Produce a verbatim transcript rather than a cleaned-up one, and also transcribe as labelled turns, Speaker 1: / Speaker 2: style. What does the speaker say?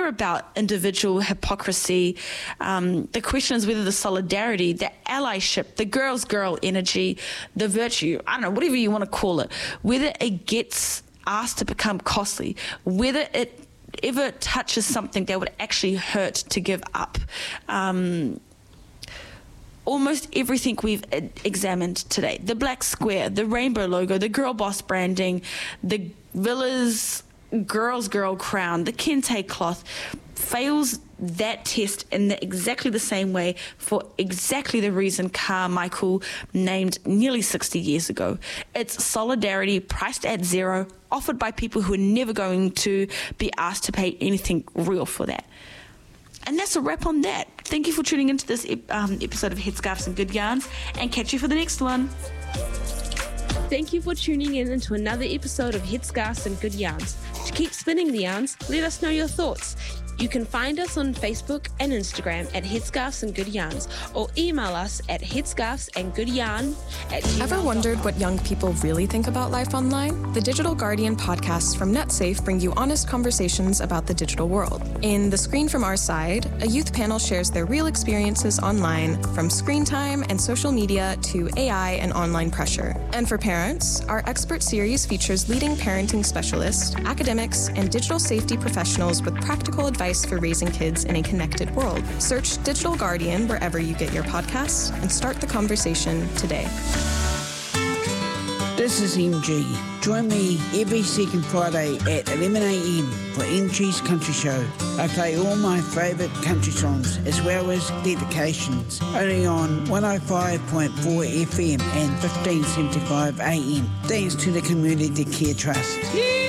Speaker 1: never about individual hypocrisy. Um, the question is whether the solidarity, the allyship, the girl's girl energy, the virtue, I don't know, whatever you want to call it, whether it gets asked to become costly, whether it ever touches something that would actually hurt to give up. Um, almost everything we've examined today, the black square, the rainbow logo, the girl boss branding, the villas girl's girl crown, the kente cloth, fails that test in the, exactly the same way for exactly the reason Carmichael named nearly sixty years ago. It's solidarity priced at zero, offered by people who are never going to be asked to pay anything real for that. And that's a wrap on that. Thank you for tuning into this um, episode of Headscarves and Good Yarns, and catch you for the next one.
Speaker 2: Thank you for tuning in into another episode of Headscarves and Good Yarns. To keep spinning the yarns, let us know your thoughts. You can find us on Facebook and Instagram at Headscarves and Good Yarns, or email us at headscarvesandgoodyarn at gmail dot com.
Speaker 3: Ever wondered what young people really think about life online? The Digital Guardian podcasts from NetSafe bring you honest conversations about the digital world. In The Screen from Our Side, a youth panel shares their real experiences online, from screen time and social media to A I and online pressure. And for parents, our expert series features leading parenting specialists, academics, and digital safety professionals with practical advice for raising kids in a connected world. Search Digital Guardian wherever you get your podcasts and start the conversation today.
Speaker 4: This is M G. Join me every second Friday at eleven a.m. for M G's Country Show. I play all my favourite country songs as well as dedications, only on one oh five point four F M and fifteen seventy-five A M. Thanks to the Community Care Trust. Yeah!